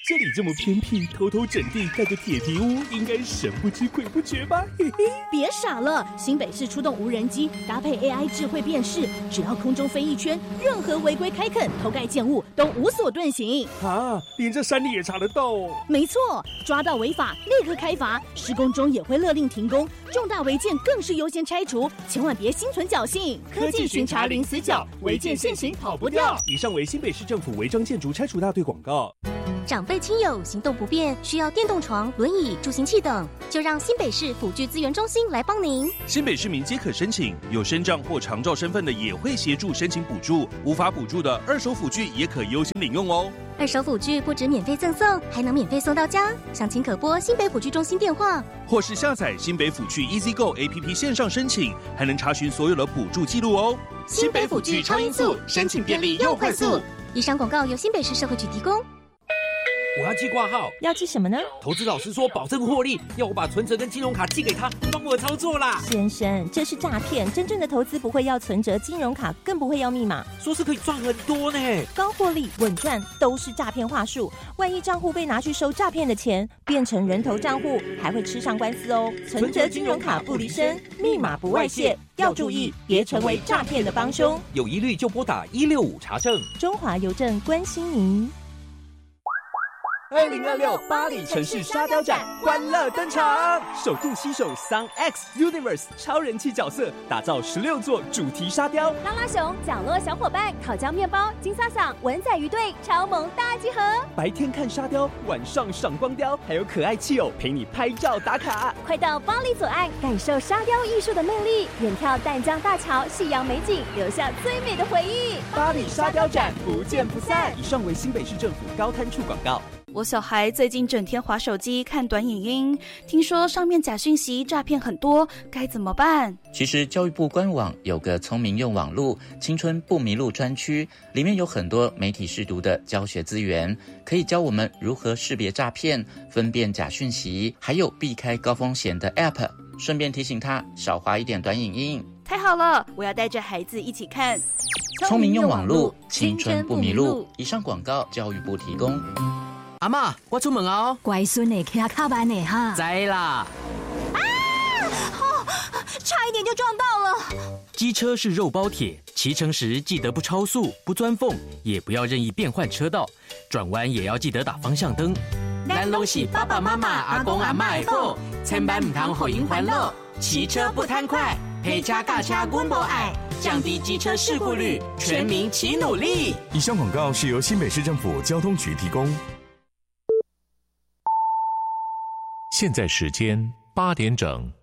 这里这么偏僻，偷偷整地盖个铁皮屋，应该神不知鬼不觉吧？嘿嘿， 别傻了，新北市出动无人机，搭配 AI 智慧辨识，只要空中飞一圈，任何违规开垦、偷盖建物都无所遁形。 啊，连这山里也查得到哦？ 没错，抓到违法立刻开罚，施工中也会勒令停工，重大违建更是优先拆除，千万别心存侥幸。 科技巡查零死角，违建现行跑不掉。以上为新北市政府违章建筑拆除大队广告。 长辈亲友行动不便，需要电动床、轮椅、助行器等，就让新北市辅具资源中心来帮您。 新北市民皆可申请，有身障或长照身份的也会协助申请补助，无法补助的二手辅具也可优先领用哦。 二手辅具不止免费赠送，还能免费送到家。详情可拨新北辅具中心电话， 或是下载新北辅具 EasyGo APP 线上申请，还能查询所有的补助记录哦。 新北辅具超音速，申请便利又快速。以上广告由新北市社会局提供。 我要寄挂号， 要寄什么呢？ 投资老师说保证获利，要我把存折跟金融卡寄给他，帮我操作啦。 先生，这是诈骗，真正的投资不会要存折、金融卡，更不会要密码。 说是可以赚很多呢， 高获利、稳赚都是诈骗话术。万一账户被拿去收诈骗的钱，变成人头账户，还会吃上官司哦。存折、金融卡不离身，密码不外泄，要注意，别成为诈骗的帮凶。 有疑虑就拨打165查证。 中华邮政关心您。 2026巴黎城市沙雕展欢乐登场，首度携手 Sun X Universe 超人气角色，打造16座主题沙雕， 拉拉熊、角落小伙伴、烤焦面包、金萨桑、文仔鱼队超萌大集合。 白天看沙雕，晚上赏光雕，还有可爱气友陪你拍照打卡。 快到巴黎左岸感受沙雕艺术的魅力，远眺淡江大桥夕阳美景，留下最美的回忆。 巴黎沙雕展不见不散。以上为新北市政府高滩处广告。 我小孩最近整天滑手机看短影音，听说上面假讯息诈骗很多，该怎么办？ 其实教育部官网有个聪明用网路青春不迷路专区，里面有很多媒体识读的教学资源，可以教我们如何识别诈骗、分辨假讯息，还有避开高风险的 App， 顺便提醒他少滑一点短影音。 太好了，我要带着孩子一起看。 聪明用网路，青春不迷路。以上广告教育部提供。 阿嬷，我出门哦。 乖孙的骑卡班的哈。 知啦。 差一点就撞到了。 机车是肉包铁，骑乘时记得不超速、不钻缝，也不要任意变换车道，转弯也要记得打方向灯。 咱拢是爸爸妈妈、阿公阿嬷的宝，千万唔通互因烦恼。骑车不贪快，陪车驾车阮无爱，降低机车事故率，全民齐努力。 以上广告是由新北市政府交通局提供。 现在时间8点整。